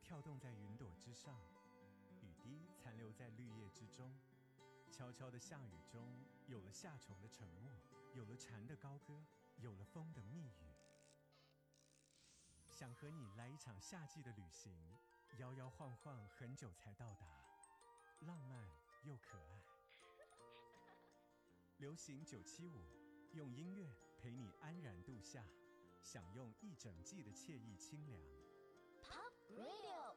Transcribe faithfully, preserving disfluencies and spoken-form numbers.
跳动在云朵之上，雨滴残留在绿叶之中。悄悄的下雨中，有了夏虫的沉默，有了蝉的高歌，有了风的密语。想和你来一场夏季的旅行，摇摇晃晃很久才到达，浪漫又可爱。流行九七五，用音乐陪你安然度夏，享用一整季的惬意清凉。 Pop Radio